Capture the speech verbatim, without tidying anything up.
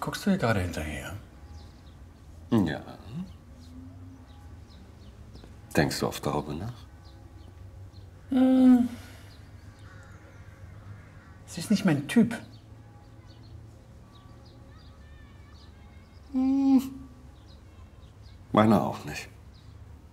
Guckst du ihr gerade hinterher? Ja. Denkst du oft darüber nach? Hm. Sie ist nicht mein Typ. Hm. Meiner auch nicht.